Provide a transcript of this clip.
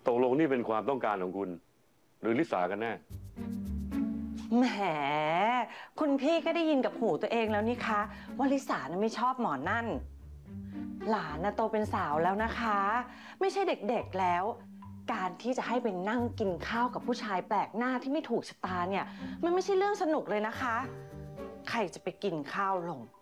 ตกลงนี่เป็นความต้องการของคุณ หรือลิสากันแน่แหมคุณพี่ก็ได้ยินกับหูตัวเองแล้วนี่คะว่าลิสาน่ะไม่ชอบหมอนั่นหลานน่ะโตเป็นสาวแล้วนะคะไม่ใช่เด็กๆแล้วการที่จะให้ไปนั่งกินข้าวกับผู้ชายแปลกหน้าที่ไม่ถูกชะตาเนี่ยมันไม่ใช่เรื่องสนุกเลยนะคะใครจะไปกินข้าวลง